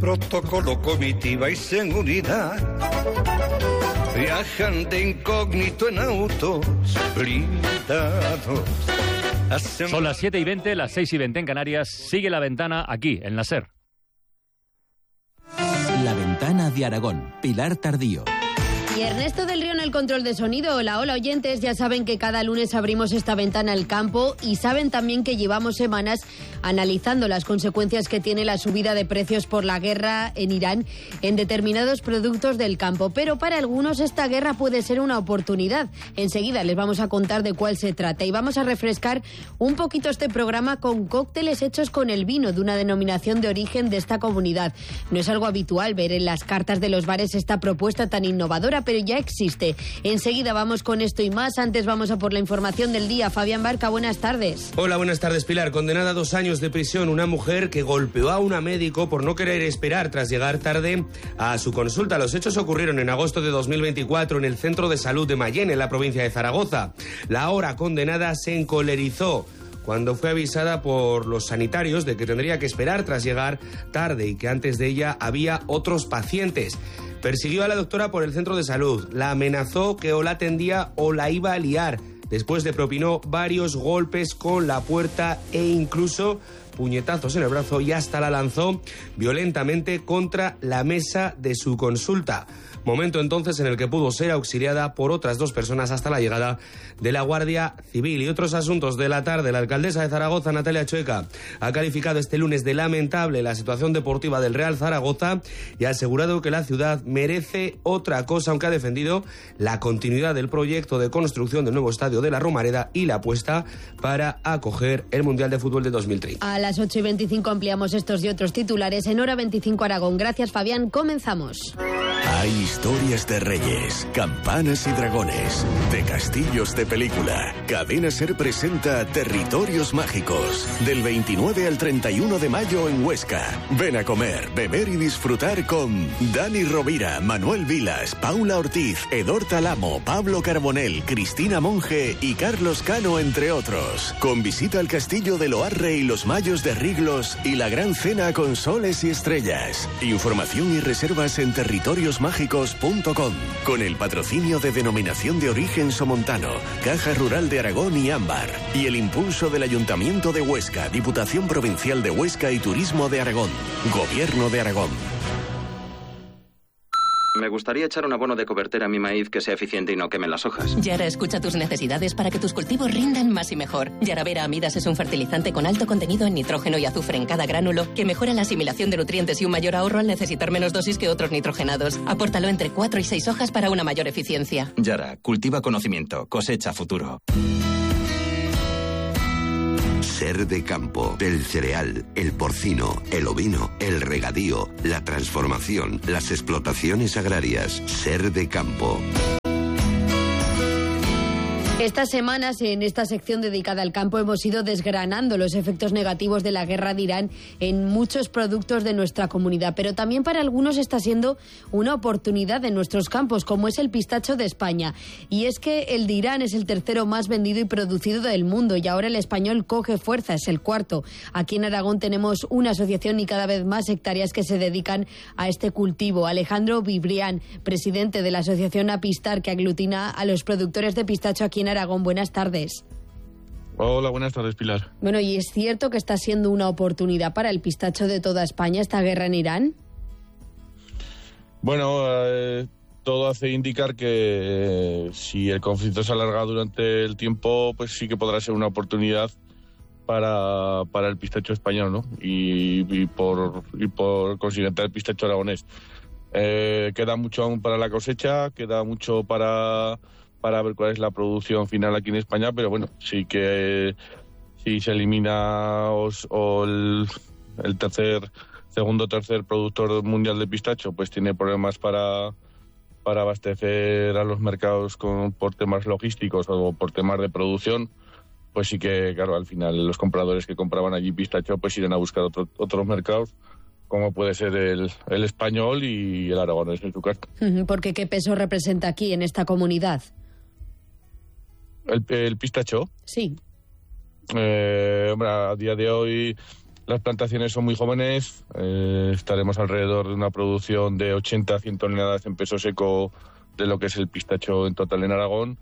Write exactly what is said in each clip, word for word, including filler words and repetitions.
protocolo, comitiva y seguridad. Viajan de incógnito en autos blindados. Hacen... Son las siete y veinte, las seis y veinte en Canarias. Sigue La Ventana aquí, en la SER. La Ventana de Aragón, Pilar Tardío. Y Ernesto del Río en el control de sonido. Hola, hola oyentes, ya saben que cada lunes abrimos esta ventana al campo y saben también que llevamos semanas analizando las consecuencias que tiene la subida de precios por la guerra en Irán en determinados productos del campo. Pero para algunos esta guerra puede ser una oportunidad. Enseguida les vamos a contar de cuál se trata y vamos a refrescar un poquito este programa con cócteles hechos con el vino de una denominación de origen de esta comunidad. No es algo habitual ver en las cartas de los bares esta propuesta tan innovadora, pero ya existe. Enseguida vamos con esto y más. Antes vamos a por la información del día. Fabián Barca, buenas tardes. Hola, buenas tardes, Pilar. Condenada a dos años de prisión una mujer que golpeó a una médico por no querer esperar tras llegar tarde a su consulta. Los hechos ocurrieron en agosto de dos mil veinticuatro en el Centro de Salud de Mayén, en la provincia de Zaragoza. La ahora condenada se encolerizó cuando fue avisada por los sanitarios de que tendría que esperar tras llegar tarde y que antes de ella había otros pacientes. Persiguió a la doctora por el centro de salud, la amenazó que o la atendía o la iba a liar. Después le propinó varios golpes con la puerta e incluso puñetazos en el brazo y hasta la lanzó violentamente contra la mesa de su consulta. Momento entonces en el que pudo ser auxiliada por otras dos personas hasta la llegada de la Guardia Civil. Y otros asuntos de la tarde. La alcaldesa de Zaragoza, Natalia Chueca, ha calificado este lunes de lamentable la situación deportiva del Real Zaragoza y ha asegurado que la ciudad merece otra cosa, aunque ha defendido la continuidad del proyecto de construcción del nuevo estadio de la Romareda y la apuesta para acoger el Mundial de Fútbol de dos mil treinta. A las ocho y veinticinco ampliamos estos y otros titulares en Hora veinticinco Aragón. Gracias, Fabián. Comenzamos. Hay historias de reyes, campanas y dragones, de castillos de película. Cadena SER presenta Territorios Mágicos, del veintinueve al treinta y uno de mayo en Huesca. Ven a comer, beber y disfrutar con Dani Rovira, Manuel Vilas, Paula Ortiz, Edor Talamo, Pablo Carbonell, Cristina Monge y Carlos Cano, entre otros. Con visita al castillo de Loarre y los Mayos de Riglos y la gran cena con soles y estrellas. Información y reservas en territorios mágicos punto com, con el patrocinio de Denominación de Origen Somontano, Caja Rural de Aragón y Ámbar, y el impulso del Ayuntamiento de Huesca, Diputación Provincial de Huesca y Turismo de Aragón, Gobierno de Aragón. Me gustaría echar un abono de cobertura a mi maíz que sea eficiente y no queme las hojas. Yara escucha tus necesidades para que tus cultivos rindan más y mejor. Yaravera Amidas es un fertilizante con alto contenido en nitrógeno y azufre en cada gránulo que mejora la asimilación de nutrientes y un mayor ahorro al necesitar menos dosis que otros nitrogenados. Apórtalo entre cuatro y seis hojas para una mayor eficiencia. Yara, cultiva conocimiento, cosecha futuro. Ser de campo, el cereal, el porcino, el ovino, el regadío, la transformación, las explotaciones agrarias. Ser de campo. Estas semanas, en esta sección dedicada al campo, hemos ido desgranando los efectos negativos de la guerra de Irán en muchos productos de nuestra comunidad, pero también para algunos está siendo una oportunidad en nuestros campos, como es el pistacho de España. Y es que el de Irán es el tercero más vendido y producido del mundo, y ahora el español coge fuerza, es el cuarto. Aquí en Aragón tenemos una asociación y cada vez más hectáreas que se dedican a este cultivo. Alejandro Vibrián, presidente de la asociación Apistar, que aglutina a los productores de pistacho aquí en Aragón. Buenas tardes. Hola, buenas tardes, Pilar. Bueno, ¿y es cierto que está siendo una oportunidad para el pistacho de toda España esta guerra en Irán? Bueno, eh, todo hace indicar que eh, si el conflicto se alarga durante el tiempo, pues sí que podrá ser una oportunidad para, para el pistacho español, ¿no? Y, y, por, y por consiguiente el pistacho aragonés. Eh, queda mucho aún para la cosecha, queda mucho para... para ver cuál es la producción final aquí en España, pero bueno, sí que si se elimina o, o el, el tercer, segundo o tercer productor mundial de pistacho, pues tiene problemas para, para abastecer a los mercados con, por temas logísticos o por temas de producción, pues sí que, claro, al final los compradores que compraban allí pistacho pues irán a buscar otro, otros mercados, como puede ser el, el español y el aragonés en su caso. Porque ¿qué peso representa aquí en esta comunidad? ¿El, el pistacho? Sí. Eh, hombre, a día de hoy las plantaciones son muy jóvenes, eh, estaremos alrededor de una producción de ochenta a cien toneladas en peso seco de lo que es el pistacho en total en Aragón.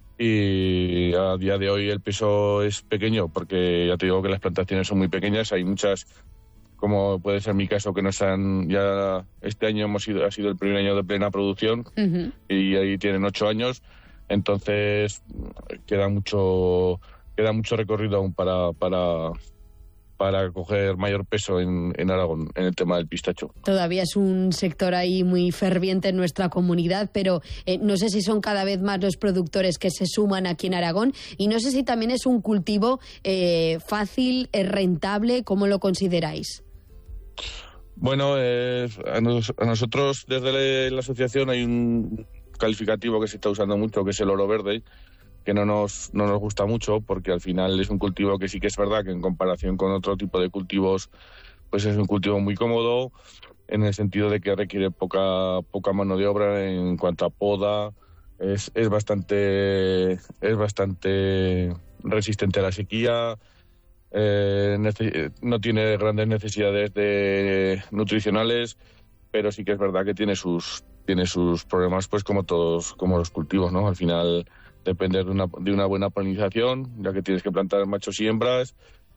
Y a día de hoy el peso es pequeño porque ya te digo que las plantaciones son muy pequeñas. Hay muchas, como puede ser mi caso, que no están ya. Este año hemos sido, ha sido el primer año de plena producción. Uh-huh. Y ahí tienen ocho años. Entonces queda mucho queda mucho recorrido aún para para para coger mayor peso en, en Aragón, en el tema del pistacho. Todavía es un sector ahí muy ferviente en nuestra comunidad, pero eh, no sé si son cada vez más los productores que se suman aquí en Aragón, y no sé si también es un cultivo eh, fácil, eh, rentable. ¿Cómo lo consideráis? Bueno, eh, a, nos, a nosotros desde la asociación hay un calificativo que se está usando mucho, que es el oro verde, que no nos no nos gusta mucho porque al final es un cultivo que sí que es verdad que en comparación con otro tipo de cultivos pues es un cultivo muy cómodo en el sentido de que requiere poca poca mano de obra en cuanto a poda, es es bastante es bastante resistente a la sequía, eh, nece- no tiene grandes necesidades de nutricionales, pero sí que es verdad que tiene sus tiene sus problemas, pues como todos como los cultivos, ¿no? Al final depender de una, de una buena polinización, ya que tienes que plantar machos y hembras,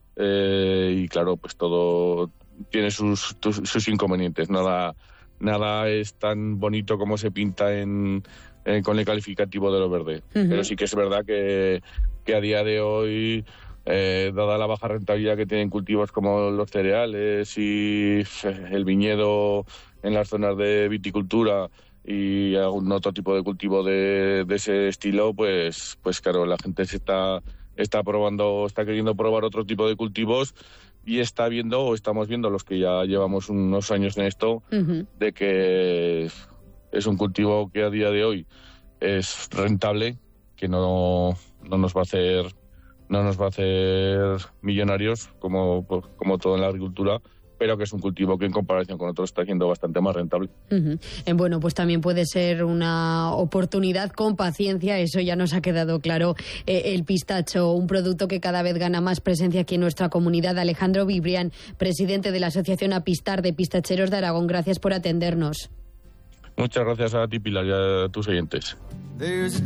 eh, y claro, pues todo tiene sus, tus, sus inconvenientes. Nada nada es tan bonito como se pinta en, en con el calificativo de lo verde. Uh-huh. Pero sí que es verdad que, que a día de hoy, eh, dada la baja rentabilidad que tienen cultivos como los cereales y el viñedo en las zonas de viticultura, y algún otro tipo de cultivo de, de ese estilo, pues pues claro, la gente se está está probando, está queriendo probar otro tipo de cultivos y está viendo, o estamos viendo los que ya llevamos unos años en esto, uh-huh. de que es un cultivo que a día de hoy es rentable, que no, no nos va a hacer no nos va a hacer millonarios como, como todo en la agricultura, pero que es un cultivo que en comparación con otros está siendo bastante más rentable. Uh-huh. Eh, bueno, pues también puede ser una oportunidad con paciencia, eso ya nos ha quedado claro. Eh, el pistacho, un producto que cada vez gana más presencia aquí en nuestra comunidad. Alejandro Vibrián, presidente de la Asociación Apistar de Pistacheros de Aragón, gracias por atendernos. Muchas gracias a ti, Pilar, y a tus oyentes.